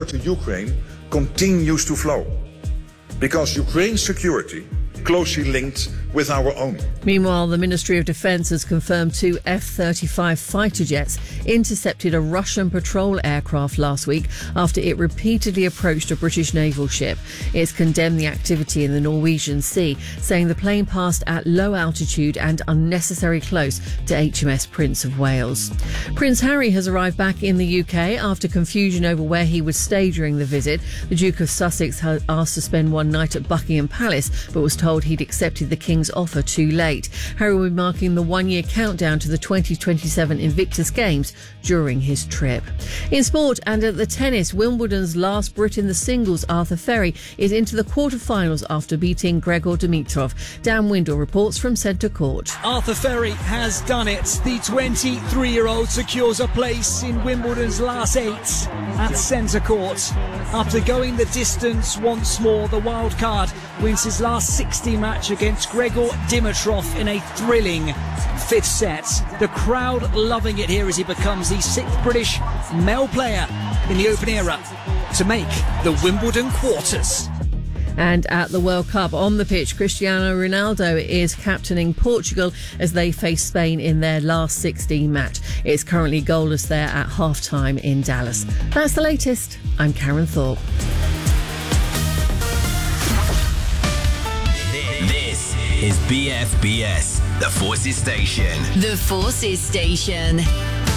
to Ukraine continues to flow, because Ukraine's security closely linked with our own. Meanwhile, the Ministry of Defence has confirmed 2 F-35 fighter jets intercepted a Russian patrol aircraft last week after it repeatedly approached a British naval ship. It's condemned the activity in the Norwegian Sea, saying the plane passed at low altitude and unnecessarily close to HMS Prince of Wales. Prince Harry has arrived back in the UK after confusion over where he would stay during the visit. The Duke of Sussex had asked to spend one night at Buckingham Palace, but was told he'd accepted the King's offer too late. Harry will be marking the one-year countdown to the 2027 Invictus Games during his trip. In sport and at the tennis, Wimbledon's last Brit in the singles, Arthur Ferry, is into the quarter-finals after beating Gregor Dimitrov. Dan Windle reports from Centre Court. Arthur Ferry has done it. The 23-year-old secures a place in Wimbledon's last 8 at Centre Court. After going the distance once more, the wild card wins his last 60 match against Gregor Dimitrov in a thrilling 5th set. The crowd loving it here as he becomes the 6th British male player in the Open era to make the Wimbledon quarters. And at the World Cup, on the pitch, Cristiano Ronaldo is captaining Portugal as they face Spain in their last 16 match. It's currently goalless there at half-time in Dallas. That's the latest. I'm Karen Thorpe. This is BFBS, the Forces Station. The Forces Station.